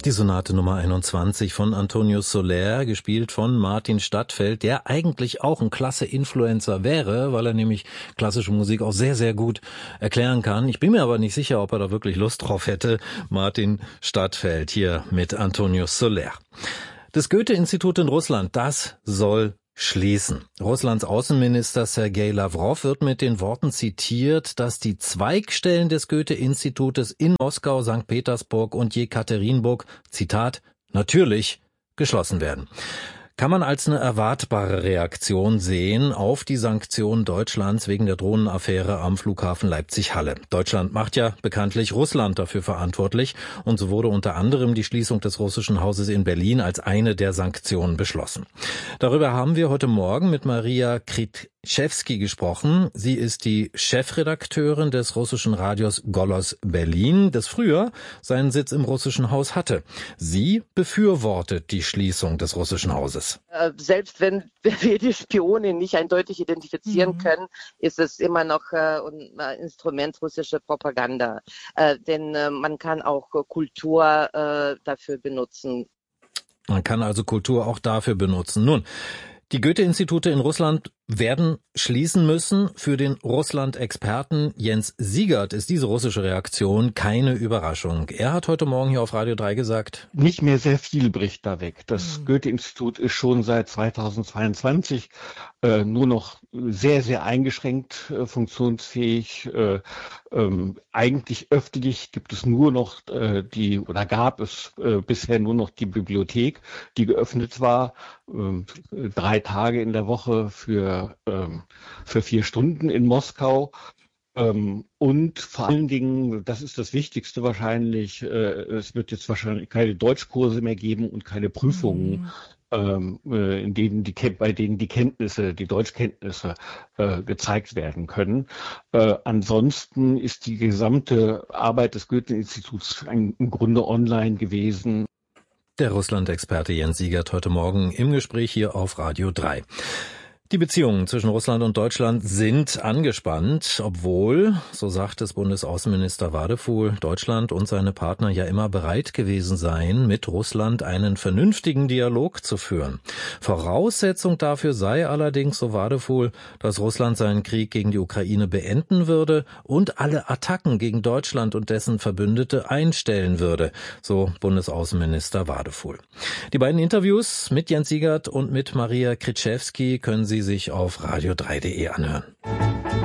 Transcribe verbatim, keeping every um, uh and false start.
Die Sonate Nummer einundzwanzig von Antonio Soler, gespielt von Martin Stadtfeld, der eigentlich auch ein klasse Influencer wäre, weil er nämlich klassische Musik auch sehr, sehr gut erklären kann. Ich bin mir aber nicht sicher, ob er da wirklich Lust drauf hätte. Martin Stadtfeld hier mit Antonio Soler. Das Goethe-Institut in Russland, das soll schließen. Russlands Außenminister Sergei Lawrow wird mit den Worten zitiert, dass die Zweigstellen des Goethe-Institutes in Moskau, Sankt Petersburg und Jekaterinburg, Zitat, natürlich geschlossen werden. Kann man als eine erwartbare Reaktion sehen auf die Sanktionen Deutschlands wegen der Drohnenaffäre am Flughafen Leipzig-Halle. Deutschland macht ja bekanntlich Russland dafür verantwortlich und so wurde unter anderem die Schließung des russischen Hauses in Berlin als eine der Sanktionen beschlossen. Darüber haben wir heute Morgen mit Maria Kriczewski gesprochen. Sie ist die Chefredakteurin des russischen Radios Golos Berlin, das früher seinen Sitz im russischen Haus hatte. Sie befürwortet die Schließung des russischen Hauses. Selbst wenn wir die Spione nicht eindeutig identifizieren mhm. können, ist es immer noch äh, ein Instrument russischer Propaganda. Äh, denn äh, man kann auch Kultur äh, dafür benutzen. Man kann also Kultur auch dafür benutzen. Nun, die Goethe-Institute in Russland werden schließen müssen. Für den Russland-Experten Jens Siegert ist diese russische Reaktion keine Überraschung. Er hat heute Morgen hier auf Radio drei gesagt: Nicht mehr sehr viel bricht da weg. Das mhm. Goethe-Institut ist schon seit zweitausendzweiundzwanzig äh, nur noch sehr, sehr eingeschränkt äh, funktionsfähig. Äh, ähm, eigentlich öffentlich gibt es nur noch äh, die, oder gab es äh, bisher nur noch die Bibliothek, die geöffnet war, äh, drei Tage in der Woche für für vier Stunden in Moskau. Und vor allen Dingen, das ist das Wichtigste wahrscheinlich, es wird jetzt wahrscheinlich keine Deutschkurse mehr geben und keine Prüfungen, mhm. in denen die, bei denen die Kenntnisse, die Deutschkenntnisse gezeigt werden können. Ansonsten ist die gesamte Arbeit des Goethe-Instituts im Grunde online gewesen. Der Russland-Experte Jens Siegert heute Morgen im Gespräch hier auf Radio drei. Die Beziehungen zwischen Russland und Deutschland sind angespannt, obwohl, so sagt es Bundesaußenminister Wadefuhl, Deutschland und seine Partner ja immer bereit gewesen seien, mit Russland einen vernünftigen Dialog zu führen. Voraussetzung dafür sei allerdings, so Wadefuhl, dass Russland seinen Krieg gegen die Ukraine beenden würde und alle Attacken gegen Deutschland und dessen Verbündete einstellen würde, so Bundesaußenminister Wadefuhl. Die beiden Interviews mit Jens Siegert und mit Maria Kriczewski können Sie sich auf radio drei punkt de anhören.